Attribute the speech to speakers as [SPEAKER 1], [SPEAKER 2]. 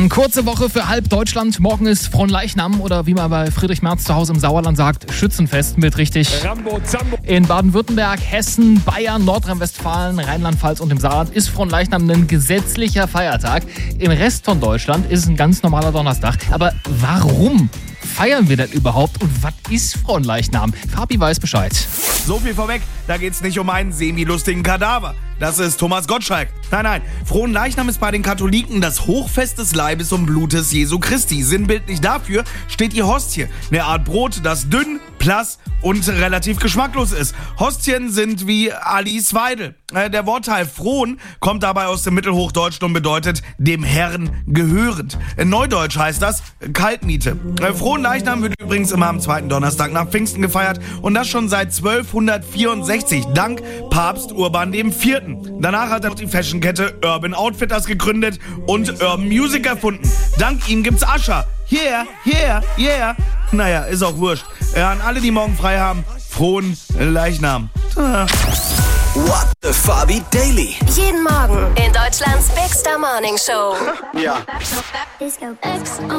[SPEAKER 1] Kurze Woche für halb Deutschland. Morgen ist Fronleichnam oder wie man bei Friedrich Merz zu Hause im Sauerland sagt, Schützenfest mit richtig.
[SPEAKER 2] Rambo, Zambo.
[SPEAKER 1] In Baden-Württemberg, Hessen, Bayern, Nordrhein-Westfalen, Rheinland-Pfalz und im Saarland ist Fronleichnam ein gesetzlicher Feiertag. Im Rest von Deutschland ist es ein ganz normaler Donnerstag. Aber warum feiern wir denn überhaupt und was ist Fronleichnam? Fabi weiß Bescheid.
[SPEAKER 3] So viel vorweg, da geht's nicht um einen semi-lustigen Kadaver. Das ist Thomas Gottschalk. Nein, Fronleichnam ist bei den Katholiken das Hochfest des Leibes und Blutes Jesu Christi. Sinnbildlich dafür steht die Hostie, eine Art Brot, das dünn, blass und relativ geschmacklos ist. Hostien sind wie Alice Weidel. Der Wortteil fron kommt dabei aus dem Mittelhochdeutschen und bedeutet dem Herrn gehörend. In Neudeutsch heißt das Kaltmiete. Fronleichnam wird übrigens immer am zweiten Donnerstag nach Pfingsten gefeiert und das schon seit 1264, dank Papst Urban IV. Danach hat er die Fashionkette Urban Outfitters gegründet und Urban Music erfunden. Dank ihm gibt's Ascher. Yeah. Naja, ist auch wurscht. An alle, die morgen frei haben, frohen Leichnam.
[SPEAKER 4] What the Fabi Daily.
[SPEAKER 5] Jeden Morgen in Deutschlands Big Star Morning Show.
[SPEAKER 4] Ja.
[SPEAKER 5] Disco X.